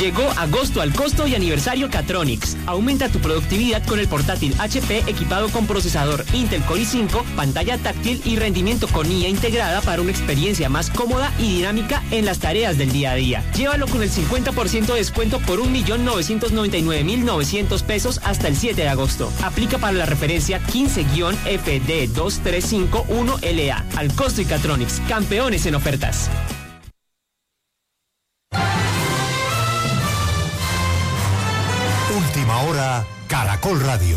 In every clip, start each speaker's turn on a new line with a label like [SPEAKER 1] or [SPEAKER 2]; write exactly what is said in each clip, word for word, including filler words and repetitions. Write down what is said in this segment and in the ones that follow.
[SPEAKER 1] Llegó agosto al costo y aniversario Catronics. Aumenta tu productividad con el portátil H P equipado con procesador Intel Core i cinco, pantalla táctil y rendimiento con I A integrada para una experiencia más cómoda y dinámica en las tareas del día a día. Llévalo con el cincuenta por ciento de descuento por un millón novecientos noventa y nueve mil novecientos pesos hasta el siete de agosto. Aplica para la referencia quince F D dos tres cinco uno L A. Al costo y Catronics, campeones en ofertas.
[SPEAKER 2] Última hora, Caracol Radio.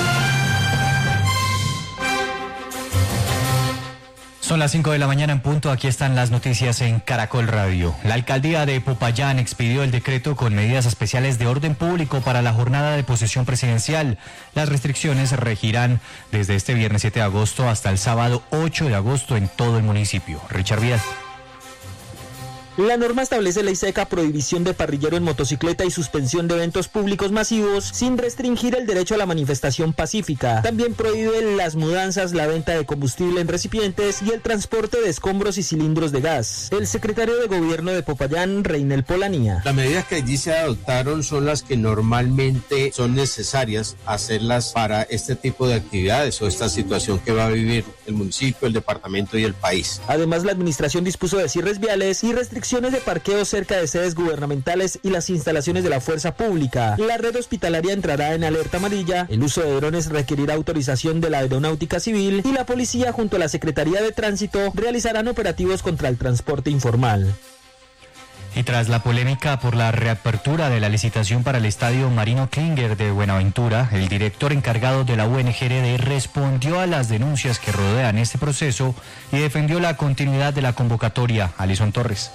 [SPEAKER 3] Son las cinco de la mañana en punto, aquí están las noticias en Caracol Radio. La alcaldía de Popayán expidió el decreto con medidas especiales de orden público para la jornada de posesión presidencial. Las restricciones regirán desde este viernes siete de agosto hasta el sábado ocho de agosto en todo el municipio. Richard Vidal.
[SPEAKER 4] La norma establece ley seca, prohibición de parrillero en motocicleta y suspensión de eventos públicos masivos sin restringir el derecho a la manifestación pacífica. También prohíbe las mudanzas, la venta de combustible en recipientes y el transporte de escombros y cilindros de gas. El secretario de Gobierno de Popayán, Reinel Polanía.
[SPEAKER 5] Las medidas que allí se adoptaron son las que normalmente son necesarias hacerlas para este tipo de actividades o esta situación que va a vivir el municipio, el departamento y el país.
[SPEAKER 4] Además, la administración dispuso de cierres viales y restricciones de parqueo cerca de sedes gubernamentales y las instalaciones de la fuerza pública. La red hospitalaria entrará en alerta amarilla, el uso de drones requerirá autorización de la Aeronáutica Civil y la policía junto a la Secretaría de Tránsito realizarán operativos contra el transporte informal.
[SPEAKER 3] Y tras la polémica por la reapertura de la licitación para el estadio Marino Klinger de Buenaventura, el director encargado de la U N G R D respondió a las denuncias que rodean este proceso y defendió la continuidad de la convocatoria. Alison Torres.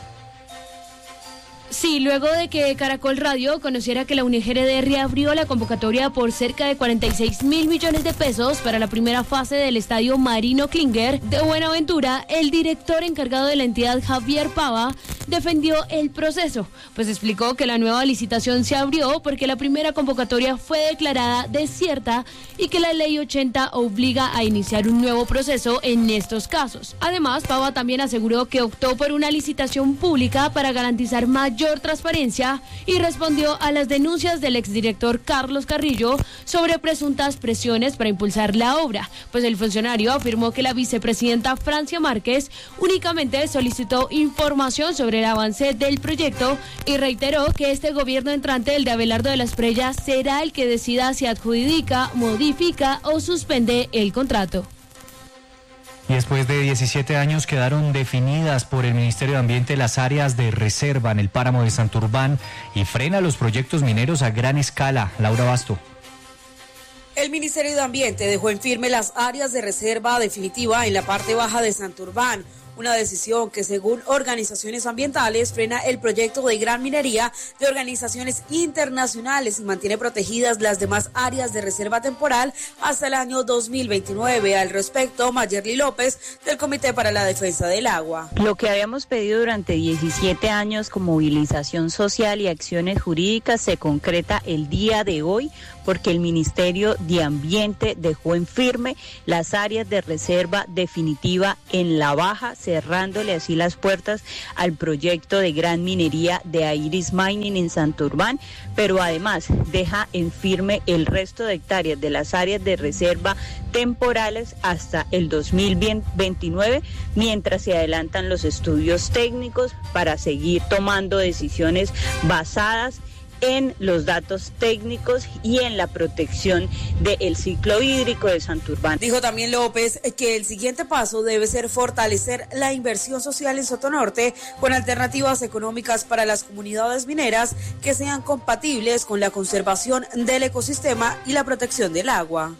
[SPEAKER 6] Sí, luego de que Caracol Radio conociera que la U N G R D reabrió la convocatoria por cerca de cuarenta y seis mil millones de pesos para la primera fase del estadio Marino Klinger de Buenaventura, el director encargado de la entidad, Javier Pava, defendió el proceso, pues explicó que la nueva licitación se abrió porque la primera convocatoria fue declarada desierta y que la ley ochenta obliga a iniciar un nuevo proceso en estos casos. Además, Pava también aseguró que optó por una licitación pública para garantizar mayor transparencia y respondió a las denuncias del exdirector Carlos Carrillo sobre presuntas presiones para impulsar la obra, pues el funcionario afirmó que la vicepresidenta Francia Márquez únicamente solicitó información sobre el avance del proyecto y reiteró que este gobierno entrante, el de Abelardo de las Preyas, será el que decida si adjudica, modifica o suspende el contrato.
[SPEAKER 3] Y después de diecisiete años quedaron definidas por el Ministerio de Ambiente las áreas de reserva en el páramo de Santurbán y frena los proyectos mineros a gran escala. Laura Basto.
[SPEAKER 7] El Ministerio de Ambiente dejó en firme las áreas de reserva definitiva en la parte baja de Santurbán. Una decisión que, según organizaciones ambientales, frena el proyecto de gran minería de organizaciones internacionales y mantiene protegidas las demás áreas de reserva temporal hasta el año dos mil veintinueve. Al respecto, Mayerly López, del Comité para la Defensa del Agua.
[SPEAKER 8] Lo que habíamos pedido durante diecisiete años con movilización social y acciones jurídicas se concreta el día de hoy porque el Ministerio de Ambiente dejó en firme las áreas de reserva definitiva en la baja, cerrándole así las puertas al proyecto de gran minería de Iris Mining en Santurbán, pero además deja en firme el resto de hectáreas de las áreas de reserva temporales hasta el dos mil veintinueve, mientras se adelantan los estudios técnicos para seguir tomando decisiones basadas en los datos técnicos y en la protección del ciclo hídrico de Santurbán.
[SPEAKER 7] Dijo también López que el siguiente paso debe ser fortalecer la inversión social en Sotonorte con alternativas económicas para las comunidades mineras que sean compatibles con la conservación del ecosistema y la protección del agua.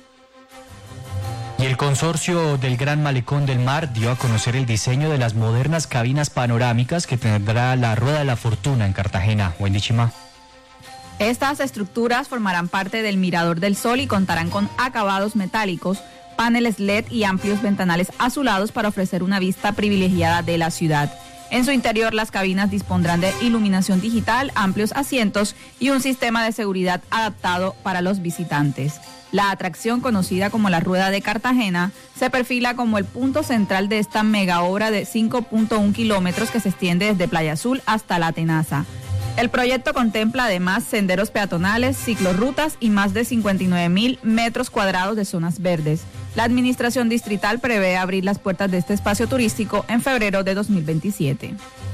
[SPEAKER 3] Y el consorcio del Gran Malecón del Mar dio a conocer el diseño de las modernas cabinas panorámicas que tendrá la Rueda de la Fortuna en Cartagena. Wendy Chima.
[SPEAKER 9] Estas estructuras formarán parte del Mirador del Sol y contarán con acabados metálicos, paneles L E D y amplios ventanales azulados para ofrecer una vista privilegiada de la ciudad. En su interior, las cabinas dispondrán de iluminación digital, amplios asientos y un sistema de seguridad adaptado para los visitantes. La atracción, conocida como la Rueda de Cartagena, se perfila como el punto central de esta mega obra de cinco punto uno kilómetros que se extiende desde Playa Azul hasta La Tenaza. El proyecto contempla además senderos peatonales, ciclorrutas y más de cincuenta y nueve mil metros cuadrados de zonas verdes. La administración distrital prevé abrir las puertas de este espacio turístico en febrero de dos mil veintisiete.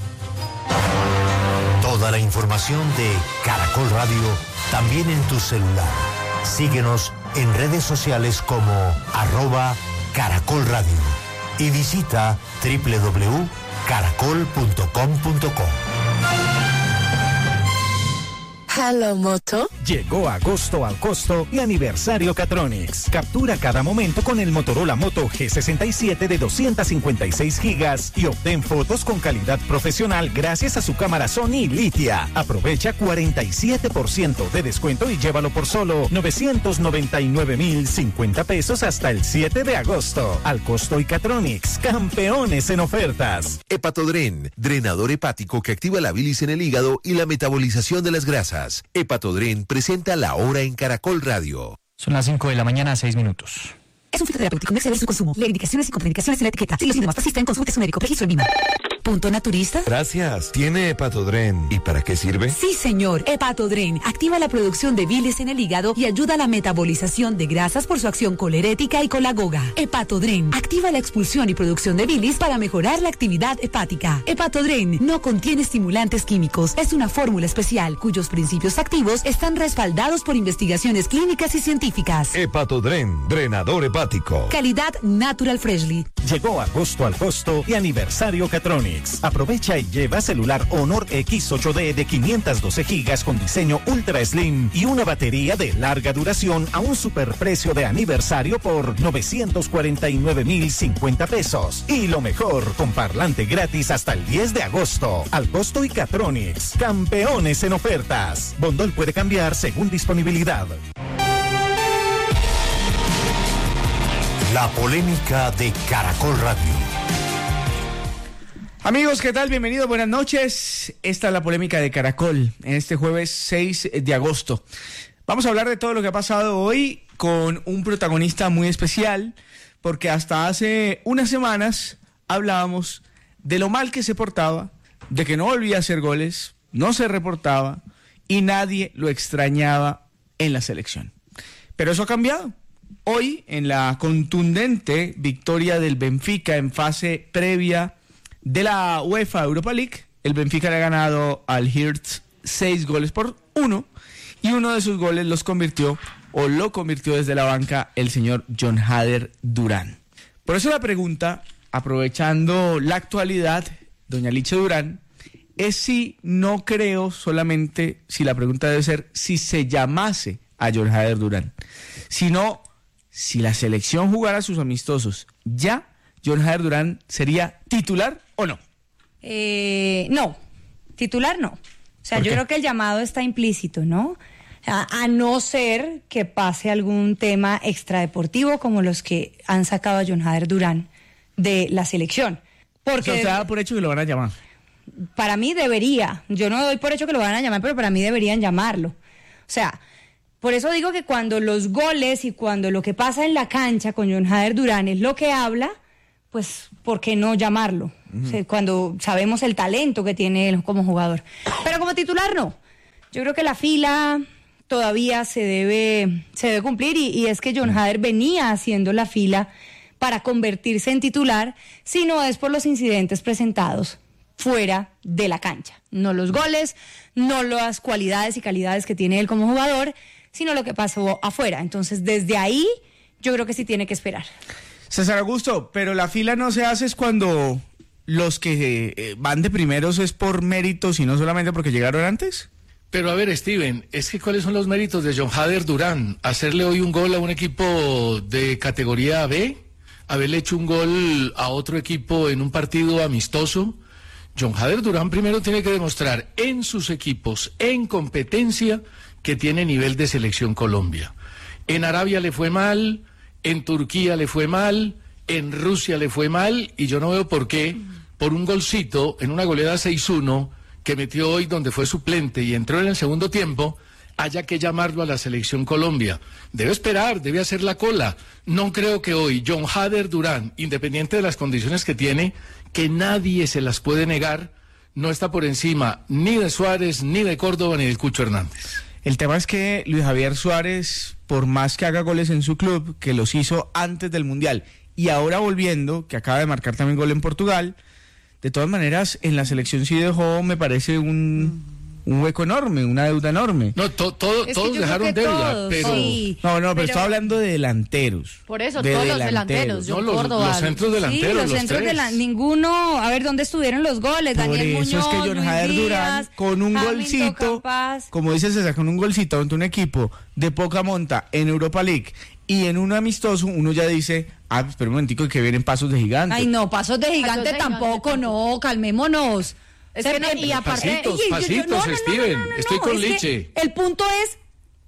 [SPEAKER 2] Toda la información de Caracol Radio también en tu celular. Síguenos en redes sociales como arroba Caracol Radio y visita doble u doble u doble u punto caracol punto com punto co.
[SPEAKER 10] Hello, Moto.
[SPEAKER 11] Llegó agosto al costo y aniversario Catronics. Captura cada momento con el Motorola Moto G sesenta y siete de doscientos cincuenta y seis gigas y obtén fotos con calidad profesional gracias a su cámara Sony Litia. Aprovecha cuarenta y siete por ciento de descuento y llévalo por solo novecientos noventa y nueve mil cincuenta pesos hasta el siete de agosto. Al costo y Catronics, campeones en ofertas.
[SPEAKER 12] Hepatodren, drenador hepático que activa la bilis en el hígado y la metabolización de las grasas. Hepatodren presenta La Hora en Caracol Radio.
[SPEAKER 3] Son las cinco de la mañana, seis minutos.
[SPEAKER 10] Es un fitoterapéutico, no exceder su consumo. Leer indicaciones y contraindicaciones en la etiqueta. Si los síntomas persisten, consulte su médico. Registro en Lima. ¿Punto naturista?
[SPEAKER 13] Gracias. ¿Tiene Hepatodren? ¿Y para qué sirve?
[SPEAKER 10] Sí, señor. Hepatodren activa la producción de bilis en el hígado y ayuda a la metabolización de grasas por su acción colerética y colagoga. Hepatodren activa la expulsión y producción de bilis para mejorar la actividad hepática. Hepatodren no contiene estimulantes químicos. Es una fórmula especial cuyos principios activos están respaldados por investigaciones clínicas y científicas.
[SPEAKER 13] Hepatodren, drenador hepático.
[SPEAKER 10] Calidad Natural Freshly.
[SPEAKER 11] Llegó agosto al costo y aniversario Catronics. Aprovecha y lleva celular Honor X ocho D de quinientos doce gigas con diseño Ultra Slim y una batería de larga duración a un superprecio de aniversario por novecientos cuarenta y nueve mil cincuenta pesos. Y lo mejor, con parlante gratis hasta el diez de agosto. Al costo y Catronics, campeones en ofertas. Bondol puede cambiar según disponibilidad.
[SPEAKER 2] La polémica de Caracol Radio.
[SPEAKER 14] Amigos, ¿qué tal? Bienvenidos, buenas noches. Esta es la polémica de Caracol en este jueves seis de agosto. Vamos a hablar de todo lo que ha pasado hoy con un protagonista muy especial, porque hasta hace unas semanas hablábamos de lo mal que se portaba, de que no volvía a hacer goles, no se reportaba y nadie lo extrañaba en la selección. Pero eso ha cambiado. Hoy, en la contundente victoria del Benfica en fase previa de la UEFA Europa League, el Benfica le ha ganado al Hertz seis goles por uno y uno de sus goles los convirtió o lo convirtió desde la banca el señor Jon Hader Durán. Por eso la pregunta, aprovechando la actualidad, doña Liche Durán, es si no creo solamente, si la pregunta debe ser si se llamase a Jon Hader Durán, sino si la selección jugara sus amistosos, ya Jon Hader Durán sería titular o no.
[SPEAKER 15] Eh, no, titular no. O sea, yo creo que el llamado está implícito, ¿no? A, a no ser que pase algún tema extradeportivo como los que han sacado a Jon Hader Durán de la selección. Porque
[SPEAKER 14] o sea, se da por hecho que lo van a llamar.
[SPEAKER 15] Para mí debería. Yo no doy por hecho que lo van a llamar, pero para mí deberían llamarlo. O sea, por eso digo que cuando los goles y cuando lo que pasa en la cancha con Jon Hader Durán es lo que habla, pues, ¿por qué no llamarlo? Uh-huh. O sea, cuando sabemos el talento que tiene él como jugador. Pero como titular, no. Yo creo que la fila todavía se debe, se debe cumplir y, y es que Jon Hader venía haciendo la fila para convertirse en titular, si no es por los incidentes presentados fuera de la cancha. No los goles, no las cualidades y calidades que tiene él como jugador, sino lo que pasó afuera. Entonces, desde ahí, yo creo que sí tiene que esperar.
[SPEAKER 14] César Augusto, pero la fila no se hace es cuando los que eh, van de primeros es por méritos y no solamente porque llegaron antes.
[SPEAKER 16] Pero a ver, Steven, es que ¿cuáles son los méritos de Jon Hader Durán? ¿Hacerle hoy un gol a un equipo de categoría B? ¿Haberle hecho un gol a otro equipo en un partido amistoso? Jon Hader Durán primero tiene que demostrar en sus equipos, en competencia, que tiene nivel de selección Colombia. En Arabia le fue mal, en Turquía le fue mal, en Rusia le fue mal, y yo no veo por qué, por un golcito en una goleada seis uno que metió hoy donde fue suplente y entró en el segundo tiempo, haya que llamarlo a la selección Colombia. Debe esperar, debe hacer la cola. No creo que hoy Jon Hader Durán, independiente de las condiciones que tiene, que nadie se las puede negar, no está por encima ni de Suárez, ni de Córdoba, ni del Cucho Hernández.
[SPEAKER 14] El tema es que Luis Javier Suárez, por más que haga goles en su club, que los hizo antes del Mundial, y ahora volviendo, que acaba de marcar también gol en Portugal, de todas maneras, en la selección sí dejó, me parece, un, un hueco enorme, una deuda enorme.
[SPEAKER 16] No, to, todo, todos dejaron deuda,
[SPEAKER 15] todos,
[SPEAKER 16] pero...
[SPEAKER 15] sí.
[SPEAKER 14] No, no, pero,
[SPEAKER 15] Pero-
[SPEAKER 14] estoy hablando de delanteros.
[SPEAKER 15] Por eso,
[SPEAKER 14] De
[SPEAKER 15] todos los
[SPEAKER 14] delanteros.
[SPEAKER 15] delanteros. Yo
[SPEAKER 16] No, los-
[SPEAKER 15] Córdoba,
[SPEAKER 16] los centros delanteros,
[SPEAKER 15] Sí, los,
[SPEAKER 16] los
[SPEAKER 15] centros
[SPEAKER 16] tres.
[SPEAKER 15] delan- ninguno. A ver, ¿dónde estuvieron los goles?
[SPEAKER 14] Por
[SPEAKER 15] Daniel
[SPEAKER 14] eso
[SPEAKER 15] Muñoz,
[SPEAKER 14] es que John
[SPEAKER 15] Luis
[SPEAKER 14] Jader Durán,
[SPEAKER 15] Díaz,
[SPEAKER 14] con un
[SPEAKER 15] Hamilton
[SPEAKER 14] golcito,
[SPEAKER 15] Campas.
[SPEAKER 14] como dice César, con un golcito ante un equipo de poca monta en Europa League y en un amistoso, uno ya dice, ah, pero un momentico que vienen pasos de gigante.
[SPEAKER 15] Ay, no, pasos de gigante
[SPEAKER 6] Pasos de
[SPEAKER 15] tampoco,
[SPEAKER 6] gigante
[SPEAKER 15] no, calmémonos.
[SPEAKER 6] Es
[SPEAKER 15] O sea,
[SPEAKER 6] que no-
[SPEAKER 15] y aparte,
[SPEAKER 16] Pasitos,
[SPEAKER 15] y- y- yo-
[SPEAKER 16] pasitos,
[SPEAKER 15] no, no, no,
[SPEAKER 16] Steven,
[SPEAKER 15] no, no, no,
[SPEAKER 16] estoy
[SPEAKER 15] no,
[SPEAKER 16] con
[SPEAKER 15] es que
[SPEAKER 16] Liche.
[SPEAKER 15] El punto es,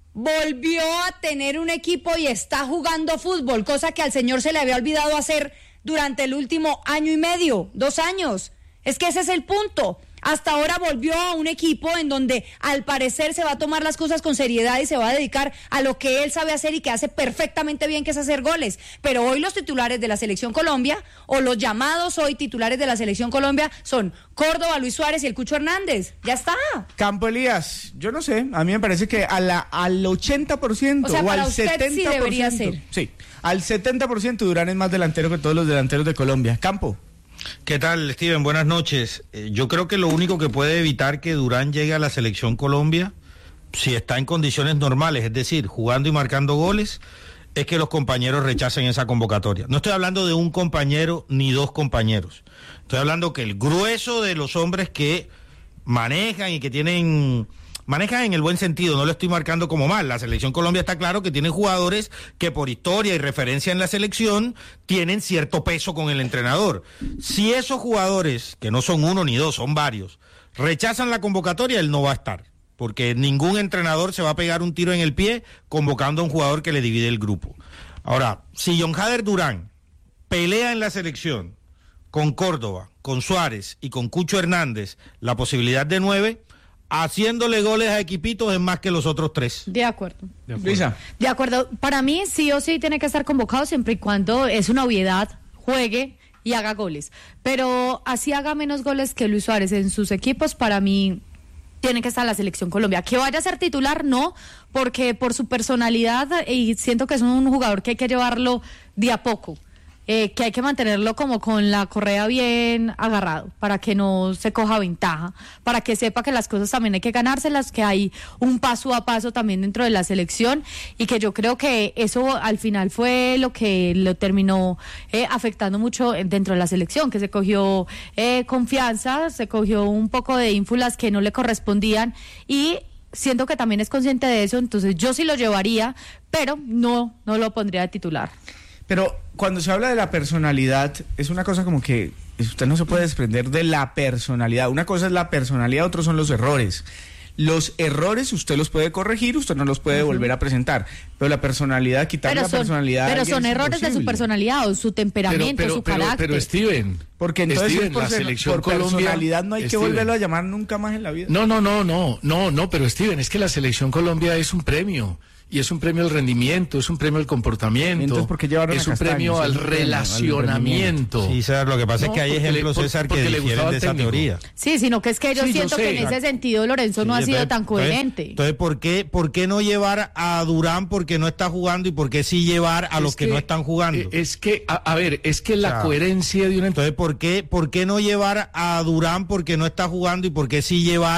[SPEAKER 15] volvió a tener un equipo y está jugando fútbol, cosa que al señor se le había olvidado hacer durante el último año y medio, dos años. Es que ese es el punto. Hasta ahora volvió a un equipo en donde al parecer se va a tomar las cosas con seriedad y se va a dedicar a lo que él sabe hacer y que hace perfectamente bien, que es hacer goles. Pero hoy los titulares de la Selección Colombia, o los llamados hoy titulares de la Selección Colombia, son Córdoba, Luis Suárez y el Cucho Hernández. Ya está.
[SPEAKER 14] Campo Elías, yo no sé, a mí me parece que a la, al ochenta por ciento
[SPEAKER 15] O sea,
[SPEAKER 14] o
[SPEAKER 15] para
[SPEAKER 14] al
[SPEAKER 15] usted sí
[SPEAKER 14] setenta por ciento.
[SPEAKER 15] debería ser.
[SPEAKER 14] Sí, al setenta por ciento Durán es más delantero que todos los delanteros de Colombia. Campo.
[SPEAKER 17] ¿Qué tal, Steven? Buenas noches. Eh, yo creo que lo único que puede evitar que Durán llegue a la Selección Colombia, si está en condiciones normales, es decir, jugando y marcando goles, es que los compañeros rechacen esa convocatoria. No estoy hablando de un compañero ni dos compañeros. Estoy hablando que el grueso de los hombres que manejan y que tienen... Manejan en el buen sentido, no lo estoy marcando como mal. La Selección Colombia está claro que tiene jugadores que por historia y referencia en la selección tienen cierto peso con el entrenador. Si esos jugadores, que no son uno ni dos, son varios, rechazan la convocatoria, él no va a estar. Porque ningún entrenador se va a pegar un tiro en el pie convocando a un jugador que le divide el grupo. Ahora, si John Jader Durán pelea en la selección con Córdoba, con Suárez y con Cucho Hernández la posibilidad de nueve, haciéndole goles a equipitos es más que los otros tres.
[SPEAKER 6] De acuerdo.
[SPEAKER 16] De acuerdo.
[SPEAKER 14] Luisa.
[SPEAKER 6] De acuerdo. Para mí, sí o sí tiene que estar convocado siempre y cuando es una obviedad, juegue y haga goles. Pero así haga menos goles que Luis Suárez en sus equipos, para mí tiene que estar en la Selección Colombia. Que vaya a ser titular, no, porque por su personalidad, y siento que es un jugador que hay que llevarlo de a poco. Eh, que hay que mantenerlo como con la correa bien agarrado, para que no se coja ventaja, para que sepa que las cosas también hay que ganárselas, que hay un paso a paso también dentro de la selección, y que yo creo que eso al final fue lo que lo terminó eh, afectando mucho dentro de la selección, que se cogió eh, confianza, se cogió un poco de ínfulas que no le correspondían, y siento que también es consciente de eso, entonces yo sí lo llevaría, pero no, no lo pondría de titular.
[SPEAKER 14] Pero cuando se habla de la personalidad, es una cosa como que usted no se puede desprender de la personalidad. Una cosa es la personalidad, otros son los errores. Los errores usted los puede corregir, usted no los puede uh-huh. volver a presentar. Pero la personalidad, quitar la
[SPEAKER 6] son,
[SPEAKER 14] personalidad...
[SPEAKER 6] Pero son errores imposible. De su personalidad o su temperamento,
[SPEAKER 16] pero, pero,
[SPEAKER 6] su
[SPEAKER 16] pero,
[SPEAKER 6] carácter.
[SPEAKER 16] Pero Steven,
[SPEAKER 14] porque entonces
[SPEAKER 16] Steven,
[SPEAKER 14] por,
[SPEAKER 16] la
[SPEAKER 14] ser,
[SPEAKER 16] selección
[SPEAKER 14] por
[SPEAKER 16] Colombia,
[SPEAKER 14] personalidad no hay
[SPEAKER 16] Steven.
[SPEAKER 14] que volverlo a llamar nunca más en la vida.
[SPEAKER 16] No, no, no, no, no, no, pero Steven, es que la selección Colombia es un premio. Y es un premio al rendimiento, es un premio al comportamiento, es un premio al relacionamiento.
[SPEAKER 17] Sí, César, lo que pasa no, es que hay ejemplos,
[SPEAKER 16] le,
[SPEAKER 17] César, que difieren de esa teoría.
[SPEAKER 6] Sí, sino que es que yo sí, siento yo que en ese sentido Lorenzo sí, no ha
[SPEAKER 17] entonces,
[SPEAKER 6] sido tan coherente.
[SPEAKER 17] Entonces, entonces ¿por qué, ¿por qué no llevar a Durán porque no está jugando y por qué sí llevar a es los que, que no están jugando?
[SPEAKER 16] Es que, a, a ver, es que la o sea, coherencia de una...
[SPEAKER 17] Entonces, ¿por qué, ¿por qué no llevar a Durán porque no está jugando y por qué sí llevar